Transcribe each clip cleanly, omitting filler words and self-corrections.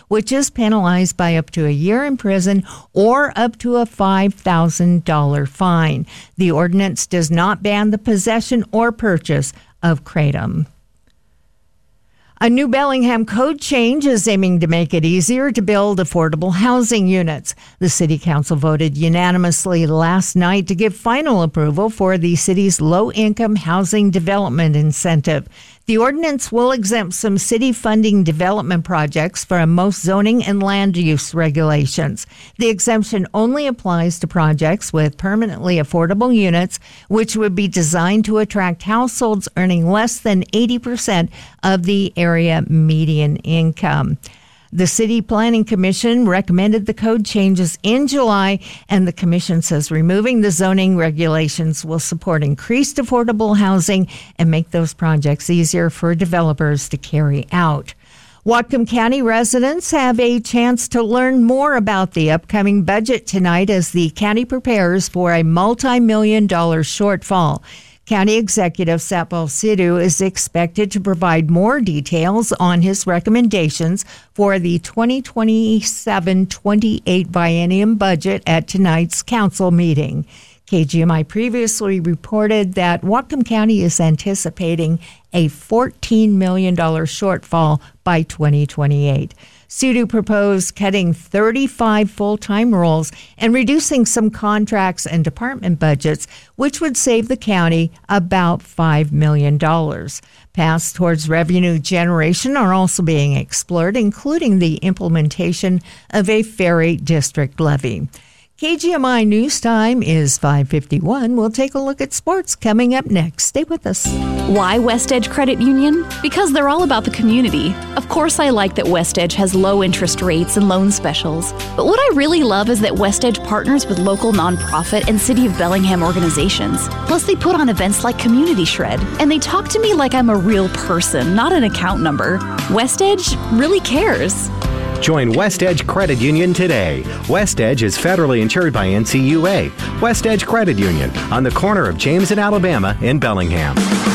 which is penalized by up to a year in prison or up to a $5,000 fine. The ordinance does not ban the possession or purchase of kratom. A new Bellingham code change is aiming to make it easier to build affordable housing units. The City Council voted unanimously last night to give final approval for the city's low-income housing development incentive. The ordinance will exempt some city funding development projects from most zoning and land use regulations. The exemption only applies to projects with permanently affordable units, which would be designed to attract households earning less than 80% of the area median income. The City Planning Commission recommended the code changes in July, and the commission says removing the zoning regulations will support increased affordable housing and make those projects easier for developers to carry out. Whatcom County residents have a chance to learn more about the upcoming budget tonight as the county prepares for a multi-million-dollar shortfall. County Executive Satpal Sidhu is expected to provide more details on his recommendations for the 2027-28 biennium budget at tonight's council meeting. KGMI previously reported that Whatcom County is anticipating a $14 million shortfall by 2028. Sidhu proposed cutting 35 full-time roles and reducing some contracts and department budgets, which would save the county about $5 million. Paths towards revenue generation are also being explored, including the implementation of a ferry district levy. KGMI News Time is 5:51. We'll take a look at sports coming up next. Stay with us. Why West Edge Credit Union? Because they're all about the community. Of course, I like that West Edge has low interest rates and loan specials. But what I really love is that West Edge partners with local nonprofit and City of Bellingham organizations. Plus, they put on events like Community Shred. And they talk to me like I'm a real person, not an account number. West Edge really cares. Join West Edge Credit Union today. West Edge is federally insured by NCUA. West Edge Credit Union on the corner of James and Alabama in Bellingham.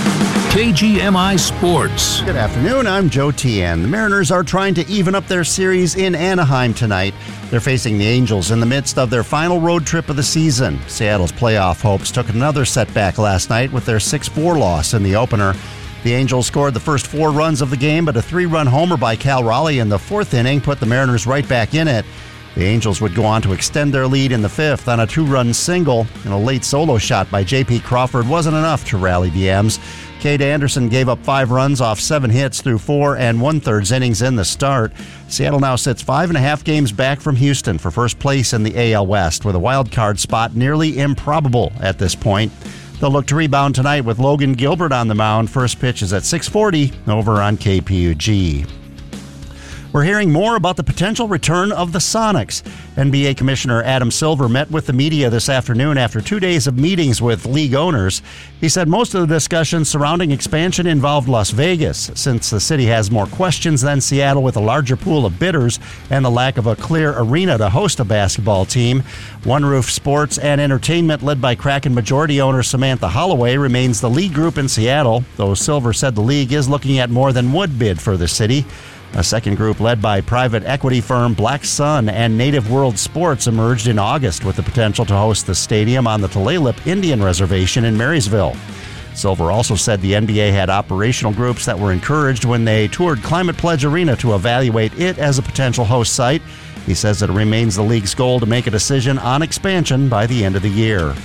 KGMI Sports. Good afternoon, I'm Joe Tian. The Mariners are trying to even up their series in Anaheim tonight. They're facing the Angels in the midst of their final road trip of the season. Seattle's playoff hopes took another setback last night with their 6-4 loss in the opener. The Angels scored the first 4 runs of the game, but a 3-run homer by Cal Raleigh in the 4th inning put the Mariners right back in it. The Angels would go on to extend their lead in the 5th on a 2-run single, and a late solo shot by J.P. Crawford wasn't enough to rally the M's. Cade Anderson gave up 5 runs off 7 hits through 4 1/3 innings in the start. Seattle now sits 5.5 games back from Houston for first place in the AL West, with a wild card spot nearly improbable at this point. They'll look to rebound tonight with Logan Gilbert on the mound. First pitch is at 6:40 over on KPUG. We're hearing more about the potential return of the Sonics. NBA Commissioner Adam Silver met with the media this afternoon after 2 days of meetings with league owners. He said most of the discussions surrounding expansion involved Las Vegas, since the city has more questions than Seattle with a larger pool of bidders and the lack of a clear arena to host a basketball team. One Roof Sports and Entertainment, led by Kraken majority owner Samantha Holloway, remains the lead group in Seattle, though Silver said the league is looking at more than would bid for the city. A second group led by private equity firm Black Sun and Native World Sports emerged in August with the potential to host the stadium on the Tulalip Indian Reservation in Marysville. Silver also said the NBA had operational groups that were encouraged when they toured Climate Pledge Arena to evaluate it as a potential host site. He says that it remains the league's goal to make a decision on expansion by the end of the year.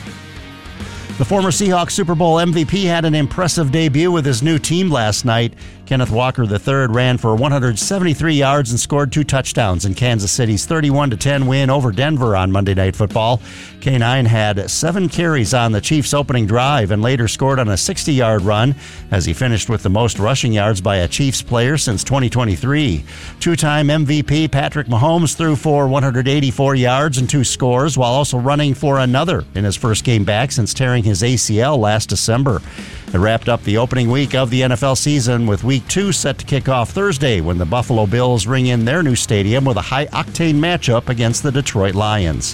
The former Seahawks Super Bowl MVP had an impressive debut with his new team last night. Kenneth Walker III ran for 173 yards and scored 2 touchdowns in Kansas City's 31-10 win over Denver on Monday Night Football. K9 had 7 carries on the Chiefs' opening drive and later scored on a 60-yard run as he finished with the most rushing yards by a Chiefs player since 2023. Two-time MVP Patrick Mahomes threw for 184 yards and 2 scores while also running for another in his first game back since tearing his ACL last December. It wrapped up the opening week of the NFL season with Week 2 set to kick off Thursday when the Buffalo Bills ring in their new stadium with a high-octane matchup against the Detroit Lions.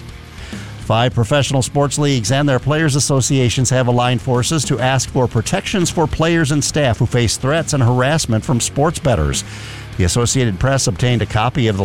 5 professional sports leagues and their players' associations have aligned forces to ask for protections for players and staff who face threats and harassment from sports bettors. The Associated Press obtained a copy of the